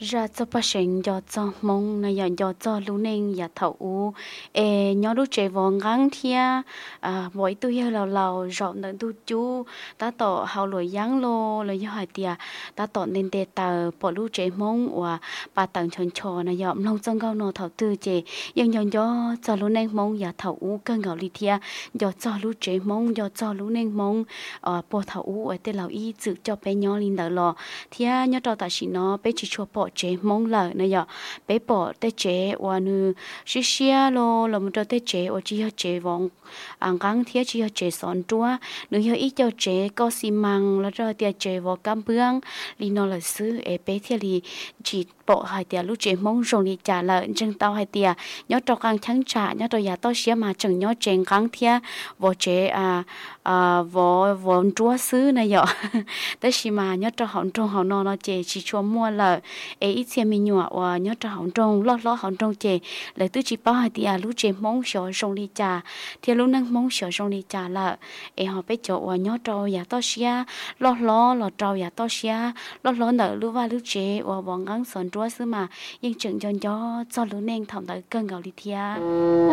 ra cho bác sĩ cho mong này giờ cho lúc nên giờ thấu nhớ lúc trẻ vòng gắng thia mỗi tôi lào rộng nữa tu chú ta tỏ hậu lối giáng lô lời hỏi tia ta tỏ nên đề tờ bỏ lúc trẻ mong và bà tặng chọn trò này giờ long trong cao nọ thấu tư trẻ nhưng giờ cho lúc nên mong giờ thấu cơn gạo li thia giờ cho lúc trẻ mong giờ cho lúc nên mong bỏ thấu ở tên lão y tự cho bé nhỏ linh đỡ lò thia nhớ cho ta chỉ nó bé chỉ cho bỏ chế mong lợ này giờ bé bỏ tê chế và nu xia lo làm cho tê chế và chỉ cho chế vòng ăn căng thiết chỉ cho chế sòn chua nếu như ít cho chế có xi măngแล้วcho tia chế vào cam bương li nó là xứ bé thiết li chỉ bỏ hai tia lúc chế mong rồi li trả lợn chân tao hai tia nhớ cho căng trắng trả nhớ cho nhà tao xia mà chẳng nhớ chế căng thiết vào chế vào chua xứ này giờ tới xí mà nhớ cho họ trong họ nó chế chỉ cho mua là ít xem mình nhỏ và nhớ cho họ trong lo họ trong chế lại tôi chỉ bảo hai tia lúc chế mong sợ xong đi trà thì lúc năng mong sợ xong đi trà là họ biết chỗ và nhớ cho nhà to xia lo trâu nhà to xia lo nợ lúc và lúc chế và bọn ngắn sòn chúa xứ mà nhưng chừng cho lúc nên thòng tới cơn gạo đi thia